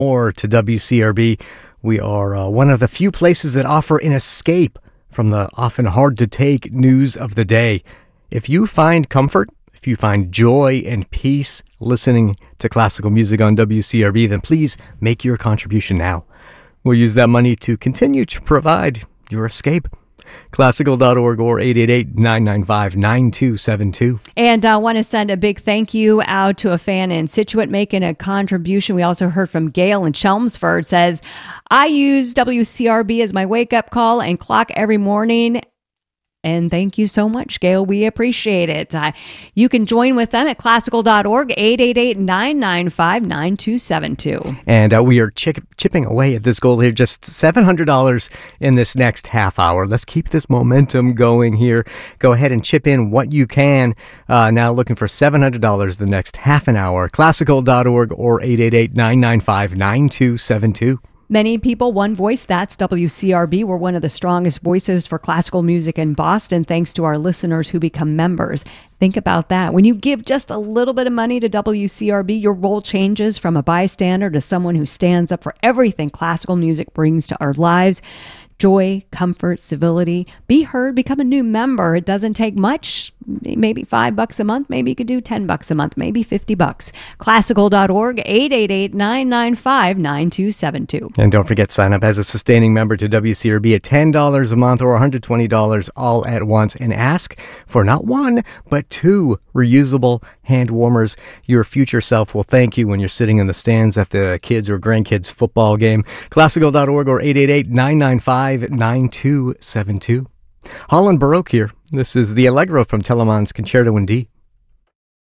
Or to WCRB. We are one of the few places that offer an escape from the often hard-to-take news of the day. If you find comfort, if you find joy and peace listening to classical music on WCRB, then please make your contribution now. We'll use that money to continue to provide your escape. Classical.org or 888-995-9272. And I want to send a big thank you out to a fan in Scituate making a contribution. We also heard from Gail in Chelmsford. Says, I use WCRB as my wake-up call and clock every morning. And thank you so much, Gail. We appreciate it. You can join with them at classical.org, 888-995-9272. And we are chipping away at this goal here, just $700 in this next half hour. Let's keep this momentum going here. Go ahead and chip in what you can. Now looking for $700 the next half an hour. Classical.org or 888-995-9272. Many people, one voice, that's WCRB. We're one of the strongest voices for classical music in Boston, thanks to our listeners who become members. Think about that. When you give just a little bit of money to WCRB, your role changes from a bystander to someone who stands up for everything classical music brings to our lives. Joy, comfort, civility. Be heard, become a new member. It doesn't take much, maybe $5 a month. Maybe you could do $10 a month, maybe $50. Classical.org, 888-995-9272. And don't forget, sign up as a sustaining member to WCRB at $10 a month or $120 all at once, and ask for not one, but 2 reusable hand warmers. Your future self will thank you when you're sitting in the stands at the kids' or grandkids' football game. Classical.org or 888-995-9272. Holland Baroque here. This is the Allegro from Telemann's Concerto in D.